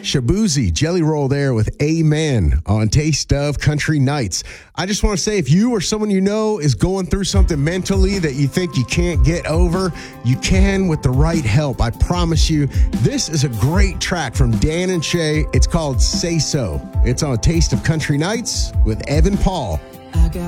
Shabuzi, Jelly Roll there with Amen on Taste of Country Nights. I just want to say, if you or someone you know is going through something mentally that you think you can't get over, you can with the right help. I promise you, this is a great track from Dan and Shay. It's called Say So. It's on Taste of Country Nights with Evan Paul. I got